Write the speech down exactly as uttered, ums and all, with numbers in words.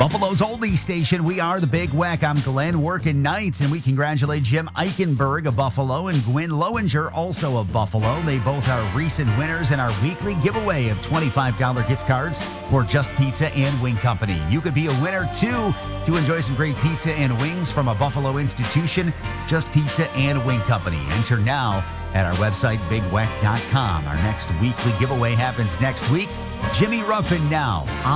Buffalo's oldie station. We are the Big Weck. I'm Glenn working nights, and we congratulate Jim Eichenberg of Buffalo and Gwen Lowinger, also of Buffalo. They both are recent winners in our weekly giveaway of twenty-five dollars gift cards for Just Pizza and Wing Company. You could be a winner, too, to enjoy some great pizza and wings from a Buffalo institution, Just Pizza and Wing Company. Enter now at our website, big weck dot com. Our next weekly giveaway happens next week. Jimmy Ruffin now